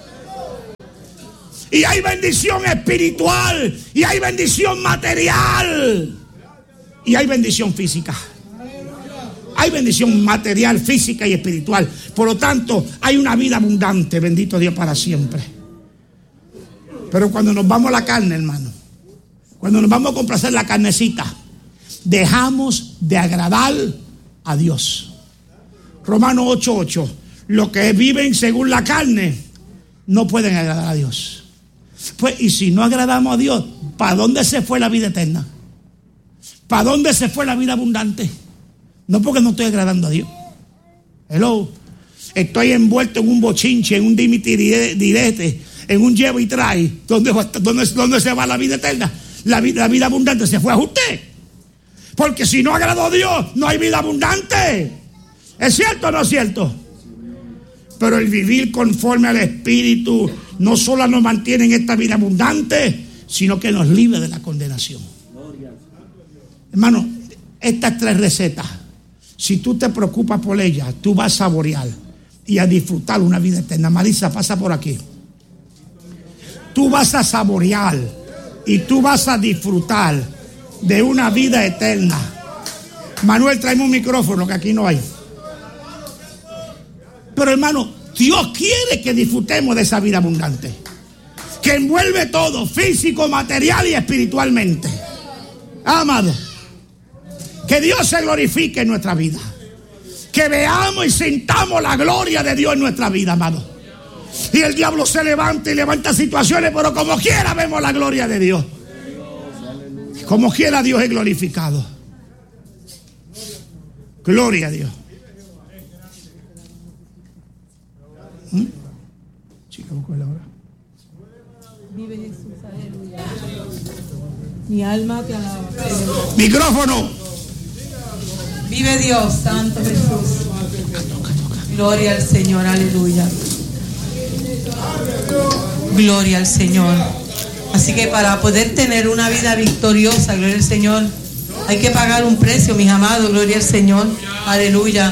Y hay bendición espiritual. Y hay bendición material. Y hay bendición física. Hay bendición material, física y espiritual. Por lo tanto, hay una vida abundante. Bendito Dios para siempre. Pero cuando nos vamos a la carne, hermano, cuando nos vamos a complacer la carnecita, dejamos de agradar a Dios. Romanos ocho ocho. Los que viven según la carne no pueden agradar a Dios. Pues, y si no agradamos a Dios, ¿para dónde se fue la vida eterna? ¿Para dónde se fue la vida abundante? No, porque no estoy agradando a Dios. Hello. Estoy envuelto en un bochinche, en un direte, en un llevo y trae. ¿Dónde, dónde, dónde se va la vida eterna? La vida, la vida abundante se fue a usted. Porque si no agradó a Dios, no hay vida abundante. ¿Es cierto o no es cierto? Pero el vivir conforme al Espíritu no solo nos mantiene en esta vida abundante, sino que nos libre de la condenación. Hermano, estas tres recetas, si tú te preocupas por ellas, tú vas a saborear y a disfrutar una vida eterna. Marisa, pasa por aquí. Tú vas a saborear y tú vas a disfrutar de una vida eterna. Manuel, tráeme un micrófono que aquí no hay. Pero hermano, Dios quiere que disfrutemos de esa vida abundante, que envuelve todo, físico, material y espiritualmente. Amado, que Dios se glorifique en nuestra vida, que veamos y sintamos la gloria de Dios en nuestra vida, amado. Y el diablo se levanta y levanta situaciones, pero como quiera vemos la gloria de Dios. Como quiera Dios es glorificado. Gloria a Dios. ¿Mm? Chica, busco la hora. Vive Jesús, aleluya. Mi alma te alaba. Micrófono. Vive Dios, Santo Jesús. Gloria al Señor, aleluya. Gloria al Señor. Así que para poder tener una vida victoriosa, gloria al Señor, hay que pagar un precio, mis amados, gloria al Señor, aleluya.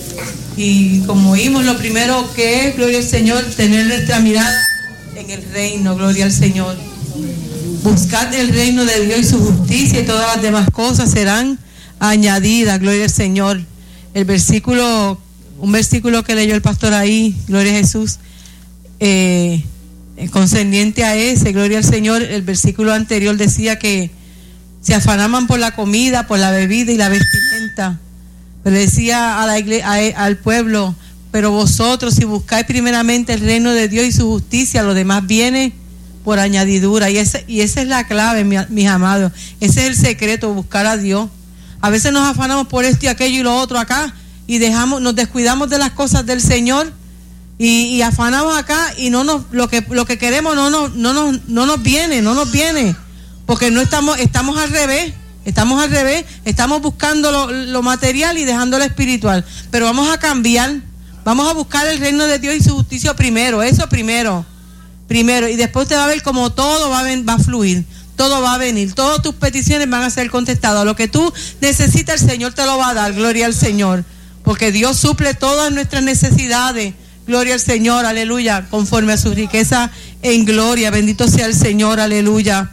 Y como oímos, lo primero que es, gloria al Señor, tener nuestra mirada en el reino, gloria al Señor. Buscar el reino de Dios y su justicia, y todas las demás cosas serán añadidas, gloria al Señor. El versículo, un versículo que leyó el pastor ahí, gloria a Jesús, eh, concerniente a ese, gloria al Señor, el versículo anterior decía que se afanaban por la comida, por la bebida y la vestimenta. Pero decía a la iglesia, a, al pueblo, pero vosotros si buscáis primeramente el reino de Dios y su justicia, lo demás viene por añadidura. Y, ese, y esa es la clave, mi, mis amados. Ese es el secreto, buscar a Dios. A veces nos afanamos por esto y aquello y lo otro acá, y dejamos, nos descuidamos de las cosas del Señor, y, y afanamos acá, y no nos, lo que lo que queremos no nos, no nos, no nos viene, no nos viene, porque no estamos, estamos al revés. Estamos al revés, estamos buscando lo, lo material y dejando lo espiritual. Pero vamos a cambiar, vamos a buscar el reino de Dios y su justicia primero, eso primero, primero. Y después usted va a ver cómo todo va a, ven, va a fluir, todo va a venir, todas tus peticiones van a ser contestadas. Lo que tú necesitas, el Señor te lo va a dar, gloria al Señor. Porque Dios suple todas nuestras necesidades, gloria al Señor, aleluya, conforme a su riqueza en gloria, bendito sea el Señor, aleluya.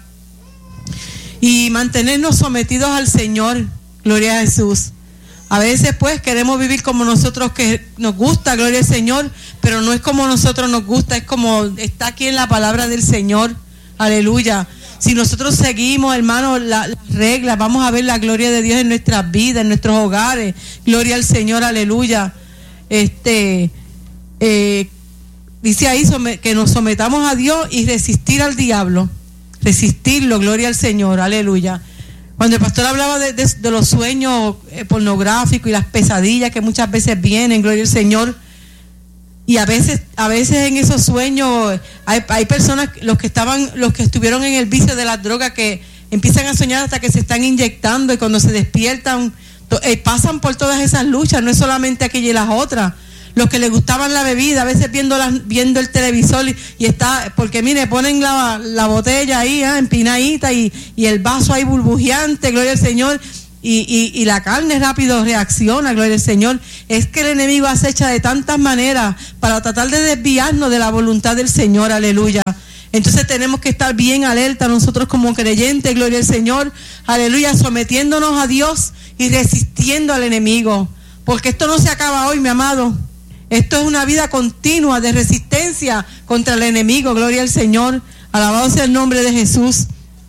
Y mantenernos sometidos al Señor, gloria a Jesús. A veces pues queremos vivir como nosotros que nos gusta, gloria al Señor, pero no es como nosotros nos gusta, es como está aquí en la palabra del Señor, aleluya. Si nosotros seguimos, hermanos, las la reglas, vamos a ver la gloria de Dios en nuestras vidas, en nuestros hogares, gloria al Señor, aleluya. Este, eh, dice ahí que nos sometamos a Dios y resistir al diablo. Resistirlo, gloria al Señor, aleluya. Cuando el pastor hablaba de, de, de los sueños eh, pornográficos y las pesadillas que muchas veces vienen, gloria al Señor, y a veces, a veces en esos sueños hay, hay personas, los que estaban, los que estuvieron en el vicio de las drogas, que empiezan a soñar hasta que se están inyectando, y cuando se despiertan to, eh, pasan por todas esas luchas, no es solamente aquella y las otras. Los que les gustaban la bebida, a veces viendo la, viendo el televisor y, y está, porque mire, ponen la, la botella ahí, ¿eh? empinadita, y, y el vaso ahí burbujeante, gloria al Señor, y, y, y la carne rápido reacciona, gloria al Señor. Es que el enemigo acecha de tantas maneras para tratar de desviarnos de la voluntad del Señor, aleluya. Entonces tenemos que estar bien alerta nosotros como creyentes, gloria al Señor, aleluya, sometiéndonos a Dios y resistiendo al enemigo, porque esto no se acaba hoy, mi amado. Esto es una vida continua de resistencia contra el enemigo, gloria al Señor, alabado sea el nombre de Jesús.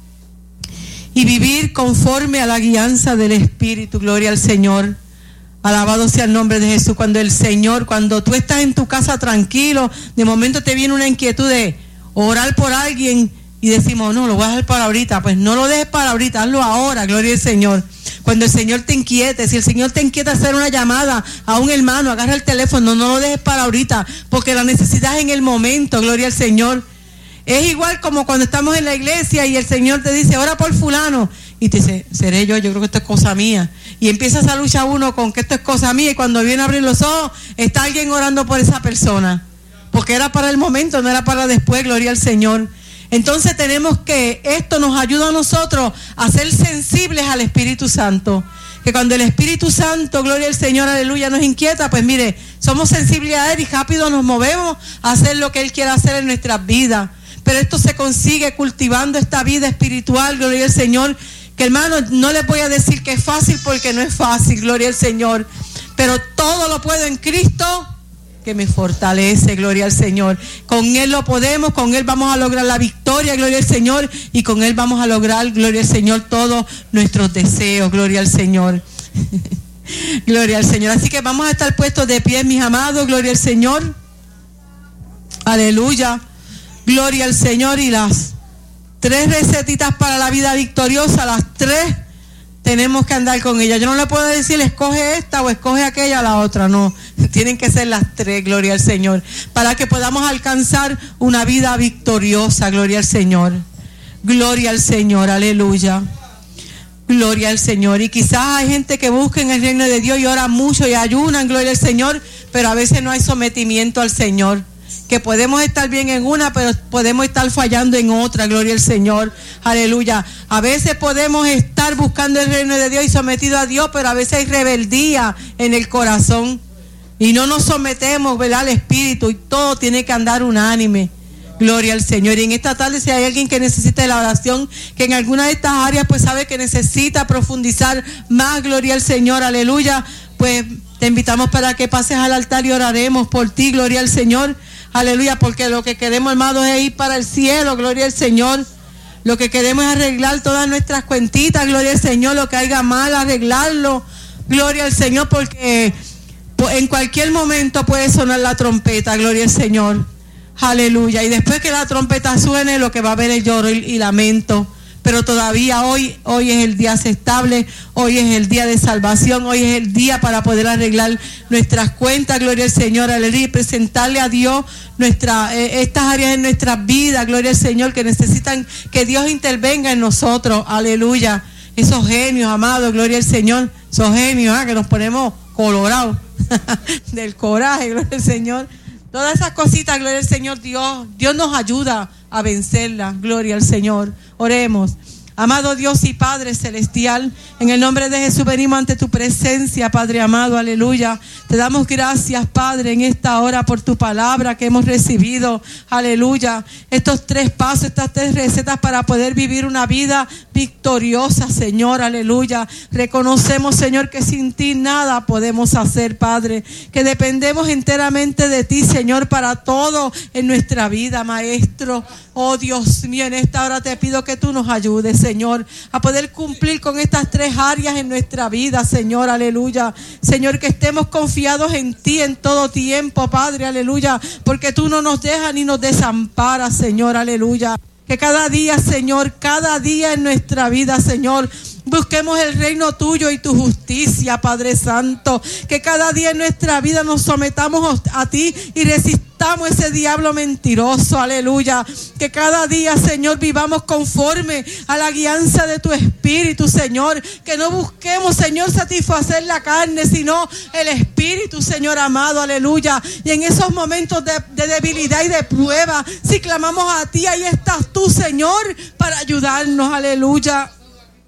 Y vivir conforme a la guianza del Espíritu, gloria al Señor. Alabado sea el nombre de Jesús. Cuando el Señor, cuando tú estás en tu casa tranquilo, de momento te viene una inquietud de orar por alguien y decimos, no, lo voy a dejar para ahorita. Pues no lo dejes para ahorita, hazlo ahora, gloria al Señor. Cuando el Señor te inquiete, si el Señor te inquieta hacer una llamada a un hermano, agarra el teléfono, no lo dejes para ahorita, porque la necesidad es en el momento, gloria al Señor. Es igual como cuando estamos en la iglesia y el Señor te dice, ora por fulano. Y te dice, seré yo, yo creo que esto es cosa mía. Y empieza esa lucha uno con que esto es cosa mía. Y cuando viene a abrir los ojos, está alguien orando por esa persona. Porque era para el momento, no era para después, gloria al Señor. Entonces tenemos que, esto nos ayuda a nosotros a ser sensibles al Espíritu Santo. Que cuando el Espíritu Santo, gloria al Señor, aleluya, nos inquieta, pues mire, somos sensibles a Él y rápido nos movemos a hacer lo que Él quiere hacer en nuestras vidas. Pero esto se consigue cultivando esta vida espiritual, gloria al Señor, que hermano, no les voy a decir que es fácil porque no es fácil, gloria al Señor, pero todo lo puedo en Cristo que me fortalece, gloria al Señor. Con Él lo podemos, con Él vamos a lograr la victoria, gloria al Señor, y con Él vamos a lograr, gloria al Señor, todos nuestros deseos, gloria al Señor. Gloria al Señor. Así que vamos a estar puestos de pie, mis amados, gloria al Señor. Aleluya. Gloria al Señor. Y las tres recetitas para la vida victoriosa, las tres tenemos que andar con ellas. Yo no le puedo decir escoge esta o escoge aquella, la otra, no. Tienen que ser las tres, gloria al Señor, para que podamos alcanzar una vida victoriosa, gloria al Señor. Gloria al Señor, aleluya. Gloria al Señor. Y quizás hay gente que busca en el reino de Dios y ora mucho y ayunan, gloria al Señor, pero a veces no hay sometimiento al Señor. Que podemos estar bien en una, pero podemos estar fallando en otra, gloria al Señor, aleluya. A veces podemos estar buscando el reino de Dios y sometido a Dios, pero a veces hay rebeldía en el corazón y no nos sometemos, ¿verdad?, al Espíritu, y todo tiene que andar unánime, gloria al Señor. Y en esta tarde, si hay alguien que necesite la oración, que en alguna de estas áreas pues sabe que necesita profundizar más, gloria al Señor, aleluya, pues te invitamos para que pases al altar y oraremos por ti, gloria al Señor. Aleluya, porque lo que queremos, hermanos, es ir para el cielo, gloria al Señor. Lo que queremos es arreglar todas nuestras cuentitas, gloria al Señor. Lo que haya mal, arreglarlo, gloria al Señor, porque en cualquier momento puede sonar la trompeta, gloria al Señor. Aleluya. Y después que la trompeta suene, lo que va a haber es lloro y, y lamento. Pero todavía hoy, hoy es el día aceptable, hoy es el día de salvación, hoy es el día para poder arreglar nuestras cuentas, gloria al Señor, aleluya, y presentarle a Dios nuestra, eh, estas áreas en nuestras vidas, gloria al Señor, que necesitan que Dios intervenga en nosotros, aleluya. Esos genios, amados, gloria al Señor, esos genios, ¿eh? Que nos ponemos colorados del coraje, gloria al Señor. Todas esas cositas, gloria al Señor, Dios, Dios nos ayuda a vencerlas, gloria al Señor. Oremos. Amado Dios y Padre Celestial, en el nombre de Jesús venimos ante tu presencia, Padre amado, aleluya. Te damos gracias, Padre, en esta hora por tu palabra que hemos recibido, aleluya. Estos tres pasos, estas tres recetas para poder vivir una vida victoriosa, Señor, aleluya. Reconocemos, Señor, que sin ti nada podemos hacer, Padre, que dependemos enteramente de ti, Señor, para todo en nuestra vida, Maestro. Oh Dios mío, en esta hora te pido que tú nos ayudes, Señor, a poder cumplir con estas tres áreas en nuestra vida, Señor, aleluya. Señor, que estemos confiados en ti en todo tiempo, Padre, aleluya, porque tú no nos dejas ni nos desamparas, Señor, aleluya. Que cada día, Señor, cada día en nuestra vida, Señor, busquemos el reino tuyo y tu justicia, Padre Santo. Que cada día en nuestra vida nos sometamos a ti y resistamos ese diablo mentiroso, aleluya. Que cada día, Señor, vivamos conforme a la guianza de tu Espíritu, Señor. Que no busquemos, Señor, satisfacer la carne, sino el Espíritu, Señor amado, aleluya. Y en esos momentos de, de debilidad y de prueba, si clamamos a ti, ahí estás tú, Señor, para ayudarnos, aleluya.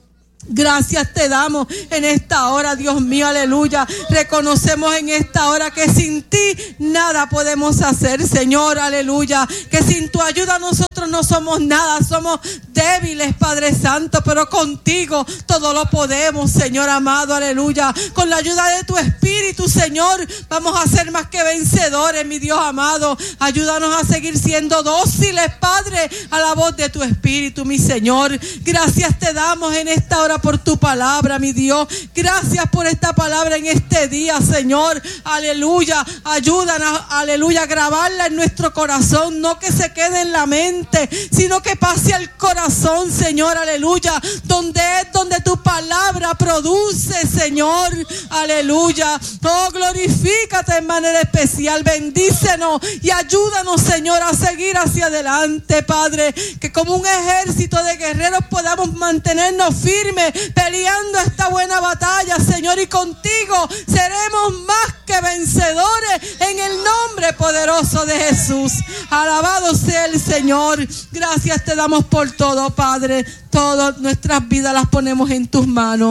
Gracias te damos en esta hora, Dios mío, aleluya. Reconocemos en esta hora que sin ti nada podemos hacer, Señor, aleluya. Que sin tu ayuda nosotros no somos nada, somos débiles, Padre Santo, pero contigo todo lo podemos, Señor amado, aleluya. Con la ayuda de tu Espíritu, Señor, vamos a ser más que vencedores, mi Dios amado. Ayúdanos a seguir siendo dóciles, Padre, a la voz de tu Espíritu, mi Señor. Gracias te damos en esta hora por tu palabra, mi Dios. Gracias por esta palabra en este día, Señor. Aleluya. Ayúdanos, aleluya, a grabarla en nuestro corazón. No que se quede en la mente, sino que pase al corazón, Señor. Aleluya. Donde es donde tu palabra produce, Señor. Aleluya. Oh, glorifícate en manera especial. Bendícenos y ayúdanos, Señor, a seguir hacia adelante, Padre. Que como un ejército de guerreros podamos mantenernos firmes peleando esta buena batalla, Señor, y contigo seremos más que vencedores en el nombre poderoso de Jesús. Alabado sea el Señor. Gracias te damos por todo, Padre. Todas nuestras vidas las ponemos en tus manos.